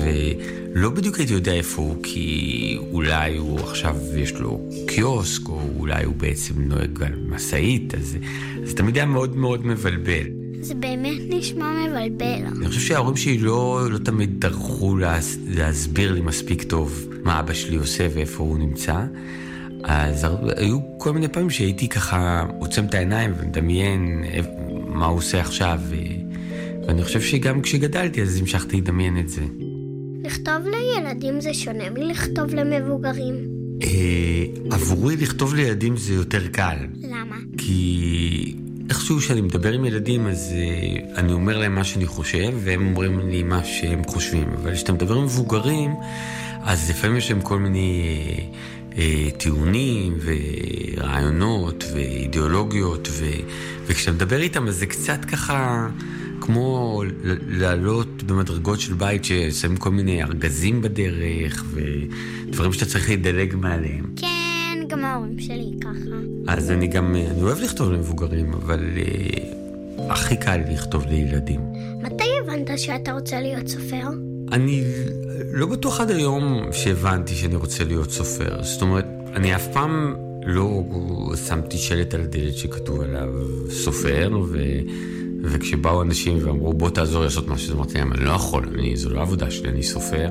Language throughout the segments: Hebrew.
ולא בדיוק הייתי יודע איפה הוא, כי אולי הוא עכשיו יש לו קיוסק, או אולי הוא בעצם נוהג על מסעית, אז זה תמיד היה מאוד מאוד מבלבל. זה באמת נשמע מבלבל. אני חושב שההורים שלי לא תמיד דרכו להסביר לי מספיק טוב מה אבא שלי עושה ואיפה הוא נמצא. אז היו כל מיני פעמים שהייתי ככה עוצם את העיניים ומדמיין מה הוא עושה עכשיו, ואני חושב שגם כשגדלתי אז המשכתי לדמיין את זה. לכתוב לילדים זה שונה מלכתוב למבוגרים? עבורי לכתוב לילדים זה יותר קל. למה? כי איכשהו שאני מדבר עם ילדים אז אני אומר להם מה שאני חושב והם אומרים לי מה שהם חושבים, אבל כשאתה מדבר עם מבוגרים אז לפעמים יש להם כל מיני טיעונים ורעיונות ואידיאולוגיות, וכשאתה מדבר איתם אז זה קצת ככה כמו לעלות במדרגות של בית ששמים כל מיני ארגזים בדרך ודברים שאתה צריך לדלג מעליהם. כן, גם ההורים שלי ככה. אז אני אוהב לכתוב למבוגרים, אבל הכי קל לכתוב לילדים. מתי הבנת שאתה רוצה להיות סופר? אני לא בטוח עד היום שהבנתי שאני רוצה להיות סופר. זאת אומרת, אני אף פעם לא שמתי שלט על הדלת שכתוב עליו סופר, וכשבאו אנשים ואמרו בוא תעזור לעשות משהו, אז אמרתי להם, אני לא יכול, זו לא עבודה שלי, אני סופר.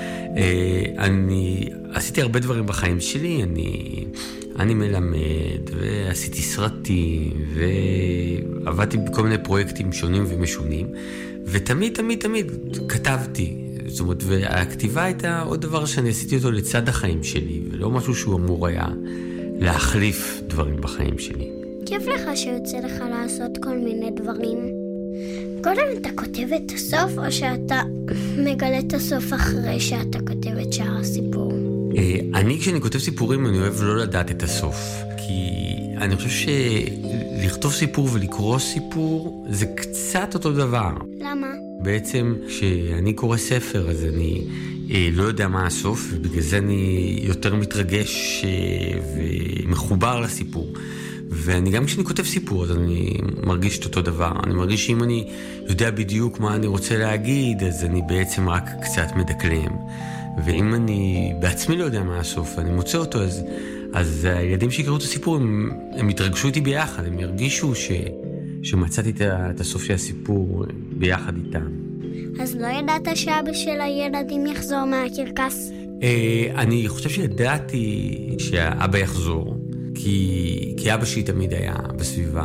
אני עשיתי הרבה דברים בחיים שלי, אני מלמד, ועשיתי סרטים, ועבדתי בכל מיני פרויקטים שונים ומשונים, ותמיד, תמיד, תמיד כתבתי. זאת אומרת, והכתיבה הייתה עוד דבר שאני עשיתי אותו לצד החיים שלי, ולא משהו שהוא אמור היה להחליף דברים בחיים שלי. כיף לך שיוצא לך לעשות כל מיני דברים. קודם אתה כותב את הסוף, או שאתה מגלה את הסוף אחרי שאתה כותב את שאר הסיפור? כשאני כותב סיפורים, אני אוהב לא לדעת את הסוף. כי אני חושב שלכתוב סיפור ולקרוא סיפור זה קצת אותו דבר. למה? בעצם כשאני קורא ספר אז אני לא יודע מה הסוף, ובגלל זה אני יותר מתרגש ומחובר לסיפור. ואני גם כשאני כותב סיפור אז אני מרגיש את אותו דבר. אני מרגיש שאם אני יודע בדיוק מה אני רוצה להגיד אז אני בעצם רק קצת מדקלם. ואם אני בעצמי לא יודע מה הסוף ואני מוצא אותו אז הילדים שיקראו את הסיפור הם יתרגשו איתי ביחד, הם ירגישו שמצאתי את הסוף של הסיפור ביחד איתם. אז לא ידעת שאבא של הילדים יחזור מהקרקס? אני חושב שידעתי שהאבא יחזור, כי אבא שלי תמיד היה בסביבה,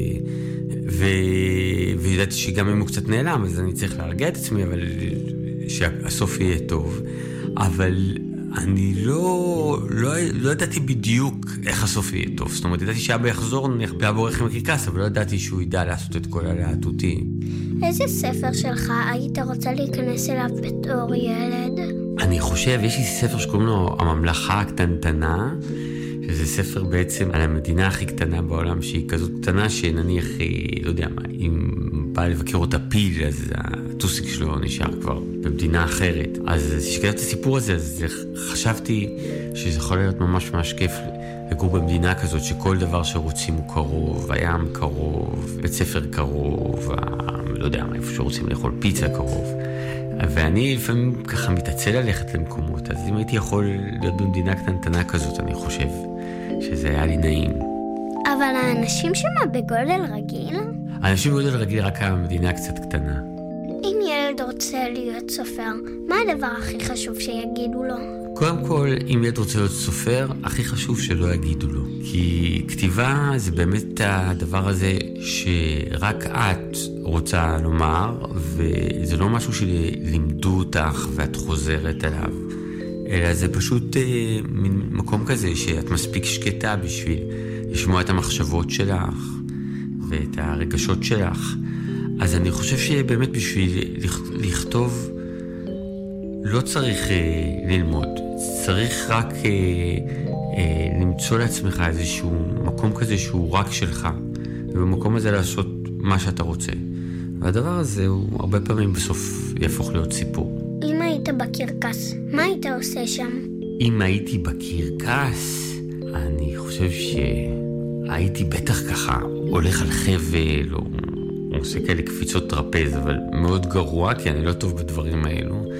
וידעתי שגם אם הוא קצת נעלם, אז אני צריך להרגיע את עצמי, אבל שהסוף יהיה טוב. אבל אני לא ידעתי בדיוק איך הסוף יהיה טוב. זאת אומרת, ידעתי שאבא יחזור, נחבא בורך עם הקרקס, אבל לא ידעתי שהוא ידע לעשות את כל הלהטוטים. איזה ספר שלך היית רוצה להיכנס אליו בתור ילד? אני חושב, יש לי ספר שקוראים לו הממלכה הקטנטנה, שזה ספר בעצם על המדינה הכי קטנה בעולם, שהיא כזאת קטנה שנניח, לא יודע מה, אם בא לבקר אותה פיל, אז הטוסיק שלו נשאר כבר במדינה אחרת. אז כשכתבתי את הסיפור הזה, אז חשבתי שזה יכול להיות ממש ממש כיף לגור במדינה כזאת, שכל דבר שרוצים הוא קרוב, הים קרוב, בית ספר קרוב, לא יודע מה, איפה שרוצים לאכול פיצה קרוב. ואני לפעמים ככה מתעצל ללכת למקומות, אז אם הייתי יכול להיות במדינה קטנטנה כזאת, אני חושב שזה היה לי נעים. אבל האנשים שמה בגודל רגיל? האנשים בגודל רגיל רק המדינה קצת קטנה. אם ילד רוצה להיות סופר, מה הדבר הכי חשוב שיגידו לו? קודם כל, אם ילד רוצה להיות סופר, הכי חשוב שלא יגידו לו. כי כתיבה זה באמת הדבר הזה שרק את רוצה לומר, וזה לא משהו שלימדו אותך ואת חוזרת עליו, אלא זה פשוט מין מקום כזה שאת מספיק שקטה בשביל לשמוע את המחשבות שלך ואת הרגשות שלך. אז אני חושב שבאמת בשביל לכתוב לא צריך ללמוד, צריך רק למצוא לעצמך איזשהו מקום כזה שהוא רק שלך, ובמקום הזה לעשות מה שאתה רוצה. והדבר הזה הוא הרבה פעמים בסוף יהפוך להיות סיפור. אם היית בקרקס, מה היית עושה שם? אם הייתי בקרקס, אני חושב שהייתי בטח ככה הולך על חבל או עושה כאלה קפיצות טרפז, אבל מאוד גרוע כי אני לא טוב בדברים האלו.